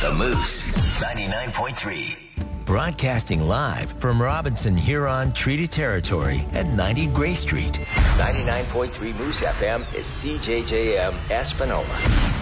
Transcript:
The Moose, 99.3. Broadcasting live from Robinson Huron Treaty Territory at 90 Gray Street. 99.3 Moose FM is CJJM Espanola.